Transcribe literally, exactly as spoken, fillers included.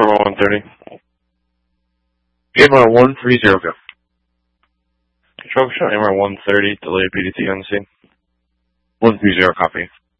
Control one thirty. Game on one three zero, go. Control, show M R one thirty, delay P D T on the scene. one three zero, copy.